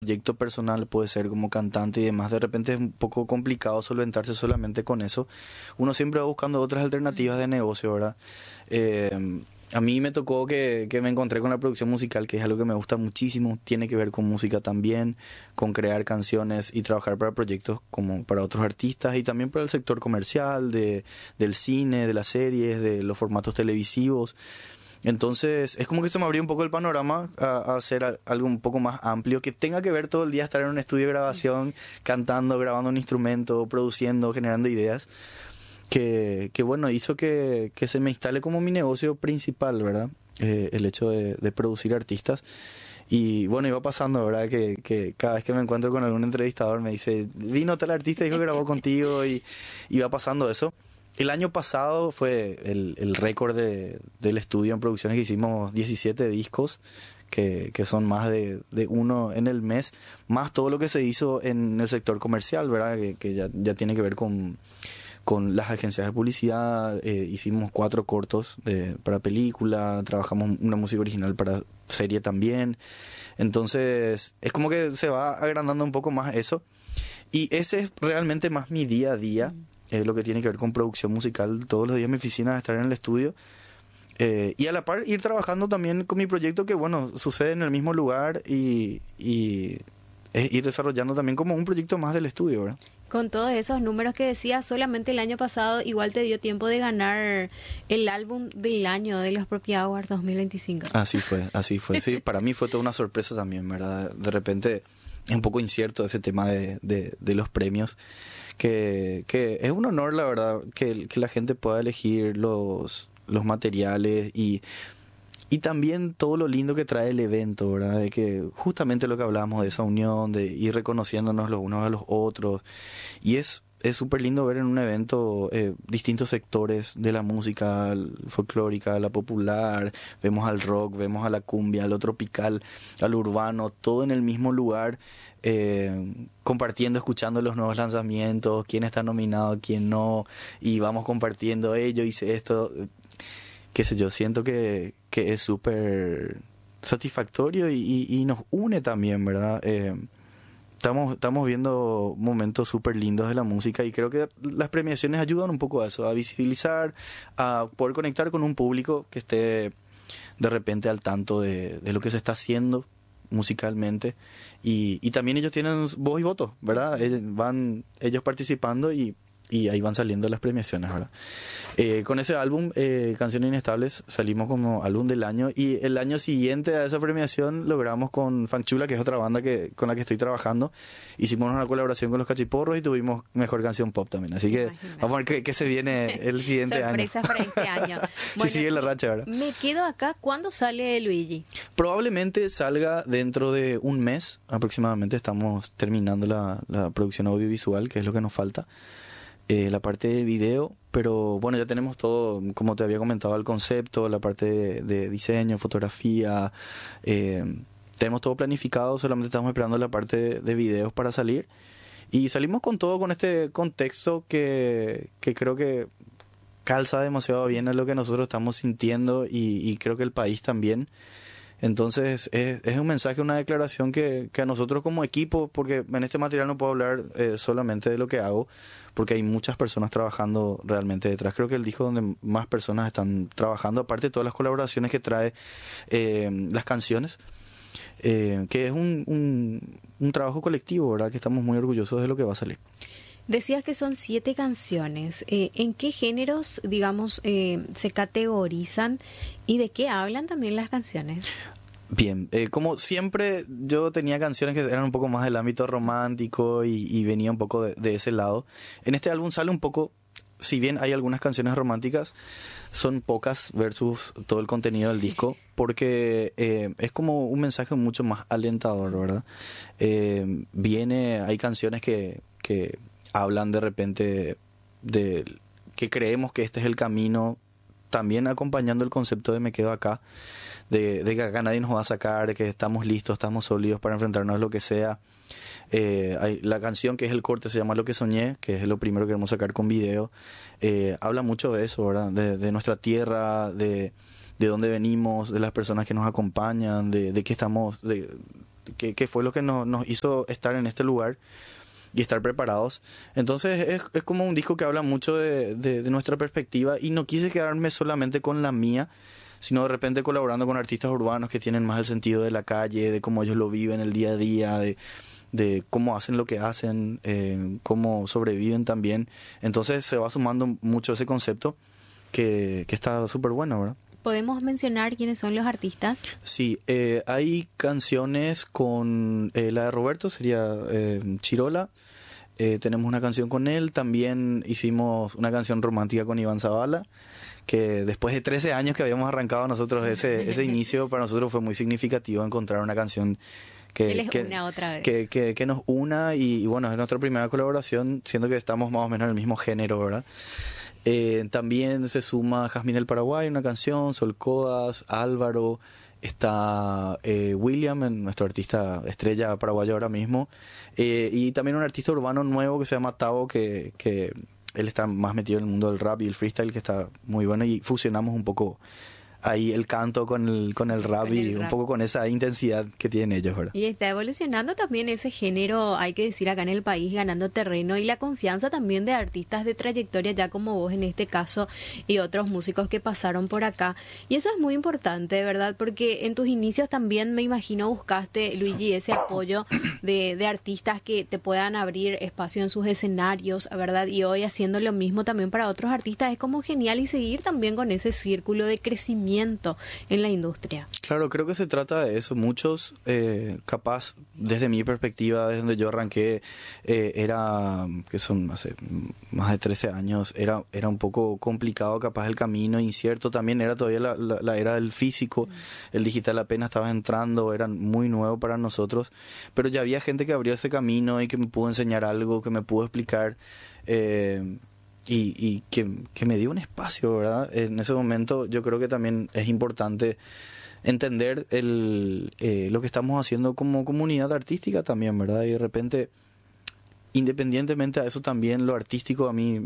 proyecto personal, puede ser como cantante y demás, de repente es un poco complicado solventarse solamente con eso. Uno siempre va buscando otras alternativas de negocio, ¿verdad? A mí me tocó que me encontré con la producción musical, que es algo que me gusta muchísimo, tiene que ver con música también, con crear canciones y trabajar para proyectos como para otros artistas y también para el sector comercial, del cine, de las series, de los formatos televisivos. Entonces, es como que se me abrió un poco el panorama a hacer algo un poco más amplio, que tenga que ver todo el día estar en un estudio de grabación, cantando, grabando un instrumento, produciendo, generando ideas, que bueno, hizo que se me instale como mi negocio principal, ¿verdad? El hecho de producir artistas. Y bueno, iba pasando, ¿verdad? Que cada vez que me encuentro con algún entrevistador me dice, vino tal artista, dijo que grabó contigo, y iba pasando eso. El año pasado fue el récord del estudio en producciones, que hicimos 17 discos, que son más de uno en el mes, más todo lo que se hizo en el sector comercial, ¿verdad? Que ya tiene que ver con las agencias de publicidad. Hicimos 4 cortos para película, trabajamos una música original para serie también. Entonces, es como que se va agrandando un poco más eso. Y ese es realmente más mi día a día, lo que tiene que ver con producción musical. Todos los días en mi oficina, estar en el estudio. Y a la par ir trabajando también con mi proyecto, que bueno, sucede en el mismo lugar, y es ir desarrollando también como un proyecto más del estudio, ¿verdad? Con todos esos números que decías, solamente el año pasado igual te dio tiempo de ganar el álbum del año de los Propia Awards 2025. Así fue, así fue. Sí, para mí fue toda una sorpresa también, ¿verdad? De repente es un poco incierto ese tema de los premios, que es un honor, la verdad, que la gente pueda elegir los materiales, y también todo lo lindo que trae el evento, ¿verdad? De que justamente lo que hablábamos de esa unión, de ir reconociéndonos los unos a los otros. Y es súper lindo ver en un evento distintos sectores de la música folclórica, la popular, vemos al rock, vemos a la cumbia, a lo tropical, al urbano, todo en el mismo lugar, compartiendo, escuchando los nuevos lanzamientos, quién está nominado, quién no, y vamos compartiendo, yo hice esto, qué sé yo, siento que es súper satisfactorio, y nos une también, ¿verdad? Estamos viendo momentos súper lindos de la música, y creo que las premiaciones ayudan un poco a eso, a visibilizar, a poder conectar con un público que esté de repente al tanto de lo que se está haciendo musicalmente, y también ellos tienen voz y voto, ¿verdad? Van ellos participando, y ahí van saliendo las premiaciones, ¿verdad? Con ese álbum, Canciones Inestables, salimos como álbum del año, y el año siguiente a esa premiación logramos con Fanchula, que es otra banda con la que estoy trabajando, hicimos una colaboración con Los Cachiporros y tuvimos mejor canción pop también, así que vamos a ver qué se viene el siguiente año. Sorpresas para este año. Sí, sigue la racha, ¿verdad? Me quedo acá. ¿Cuándo sale Luigi? Probablemente salga dentro de un mes aproximadamente. Estamos terminando la producción audiovisual, que es lo que nos falta, la parte de video, pero bueno, ya tenemos todo, como te había comentado, el concepto, la parte de diseño, fotografía, tenemos todo planificado, solamente estamos esperando la parte de videos para salir, y salimos con todo, con este contexto que creo que calza demasiado bien a lo que nosotros estamos sintiendo, y creo que el país también. Entonces es un mensaje, una declaración que a nosotros como equipo, porque en este material no puedo hablar solamente de lo que hago, porque hay muchas personas trabajando realmente detrás. Creo que el disco donde más personas están trabajando, aparte de todas las colaboraciones que trae las canciones, que es un trabajo colectivo, ¿verdad? Que estamos muy orgullosos de lo que va a salir. Decías que son 7 canciones. ¿En qué géneros, digamos, se categorizan y de qué hablan también las canciones? Bien, como siempre yo tenía canciones que eran un poco más del ámbito romántico, y venía un poco de ese lado. En este álbum sale un poco, si bien hay algunas canciones románticas, son pocas versus todo el contenido del disco, porque es como un mensaje mucho más alentador, ¿verdad? Hay canciones que hablan de repente de que creemos que este es el camino, también acompañando el concepto de me quedo acá, de que acá nadie nos va a sacar, de que estamos listos, estamos sólidos para enfrentarnos a lo que sea. Hay la canción que es el corte, se llama Lo que soñé, que es lo primero que queremos sacar con video. Habla mucho de eso, ¿verdad? De nuestra tierra, de dónde venimos, de las personas que nos acompañan, de qué estamos, que fue lo que nos hizo estar en este lugar y estar preparados. Entonces es como un disco que habla mucho de nuestra perspectiva, y no quise quedarme solamente con la mía, sino de repente colaborando con artistas urbanos que tienen más el sentido de la calle, de cómo ellos lo viven el día a día, de cómo hacen lo que hacen, cómo sobreviven también. Entonces se va sumando mucho ese concepto que está súper bueno, ¿verdad? ¿Podemos mencionar quiénes son los artistas? Sí, hay canciones con la de Roberto, sería Chirola. Tenemos una canción con él. También hicimos una canción romántica con Iván Zavala, que después de 13 años que habíamos arrancado nosotros ese inicio, para nosotros fue muy significativo encontrar una canción que nos una, y bueno, es nuestra primera colaboración, siendo que estamos más o menos en el mismo género, ¿verdad? También se suma Jazmín del Paraguay, una canción, Sol Codas, Álvaro, está William, nuestro artista estrella paraguayo ahora mismo, y también un artista urbano nuevo que se llama Tavo, que él está más metido en el mundo del rap y el freestyle, que está muy bueno, y fusionamos un poco ahí el canto con el rap y un poco con esa intensidad que tienen ellos, ¿verdad? Y está evolucionando también ese género, hay que decir, acá en el país, ganando terreno, y la confianza también de artistas de trayectoria, ya como vos en este caso, y otros músicos que pasaron por acá. Y eso es muy importante, ¿verdad? Porque en tus inicios también, me imagino, buscaste, Luigi, ese apoyo de artistas que te puedan abrir espacio en sus escenarios, ¿verdad? Y hoy haciendo lo mismo también para otros artistas, es como genial, y seguir también con ese círculo de crecimiento en la industria. Claro, creo que se trata de eso. Muchos, capaz, desde mi perspectiva, desde donde yo arranqué, que son hace más de 13 años, era un poco complicado, capaz el camino, incierto. También era todavía la era del físico, el digital apenas estaba entrando, era muy nuevo para nosotros, pero ya había gente que abrió ese camino y que me pudo enseñar algo, que me pudo explicar, y que me dio un espacio, ¿verdad? En ese momento yo creo que también es importante entender lo que estamos haciendo como comunidad artística también, ¿verdad? Y de repente, independientemente a eso, también lo artístico a mí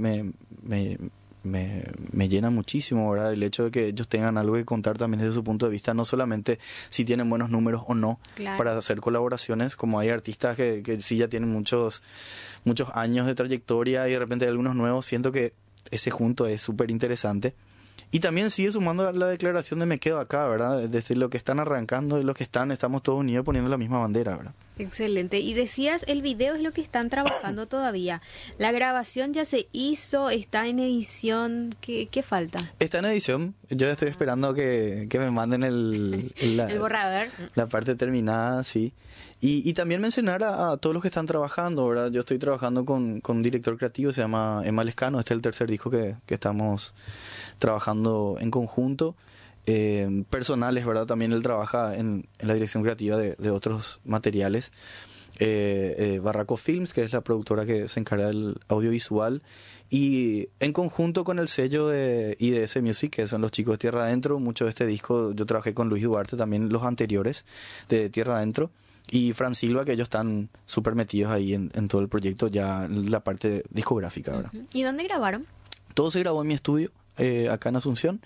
me llena muchísimo, ¿verdad? El hecho de que ellos tengan algo que contar también desde su punto de vista, no solamente si tienen buenos números o no, claro, para hacer colaboraciones, como hay artistas que sí ya tienen muchos años de trayectoria, y de repente hay algunos nuevos. Siento que ese junto es súper interesante. Y también sigue sumando la declaración de me quedo acá, ¿verdad? Desde lo que están arrancando y lo que estamos todos unidos poniendo la misma bandera, ¿verdad? Excelente. Y decías, el video es lo que están trabajando todavía. La grabación ya se hizo, está en edición. ¿Qué falta? Está en edición. Yo estoy esperando que me manden el borrador. La parte terminada, sí. Y también mencionar a todos los que están trabajando, ¿verdad? Yo estoy trabajando con un director creativo, se llama Emma Lescano. Este es el tercer disco que estamos trabajando en conjunto. Personales, ¿verdad? También él trabaja en la dirección creativa de otros materiales. Barraco Films, que es la productora que se encarga del audiovisual, y en conjunto con el sello de IDS Music, que son los chicos de Tierra Adentro. Mucho de este disco yo trabajé con Luis Duarte, también los anteriores de Tierra Adentro, y Fran Silva, que ellos están súper metidos ahí en todo el proyecto, ya en la parte discográfica, ¿verdad? ¿Y dónde grabaron? Todo se grabó en mi estudio, acá en Asunción,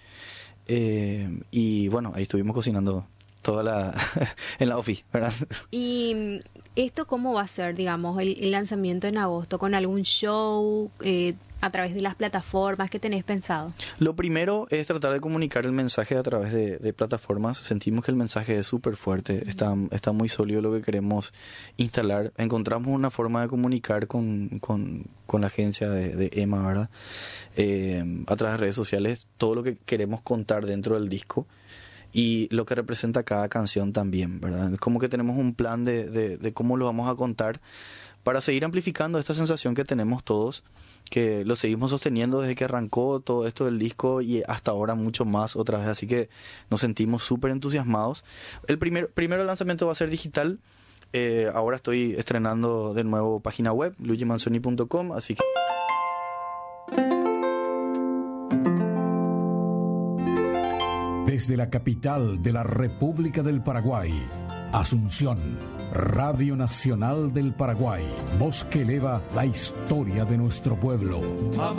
y bueno, ahí estuvimos cocinando toda en la ofi, ¿verdad? ¿Y esto cómo va a ser, digamos, el lanzamiento en agosto? ¿Con algún show a través de las plataformas? ¿Qué tenés pensado? Lo primero es tratar de comunicar el mensaje a través de plataformas. Sentimos que el mensaje es súper fuerte, está muy sólido lo que queremos instalar. Encontramos una forma de comunicar con la agencia de Emma, ¿verdad? A través de redes sociales, todo lo que queremos contar dentro del disco y lo que representa cada canción también, ¿verdad? Es como que tenemos un plan de cómo lo vamos a contar para seguir amplificando esta sensación que tenemos todos, que lo seguimos sosteniendo desde que arrancó todo esto del disco y hasta ahora mucho más otra vez, así que nos sentimos súper entusiasmados. El primero lanzamiento va a ser digital. Ahora estoy estrenando de nuevo página web, luigimanzoni.com, así que... Desde la capital de la República del Paraguay, Asunción, Radio Nacional del Paraguay, voz que eleva la historia de nuestro pueblo.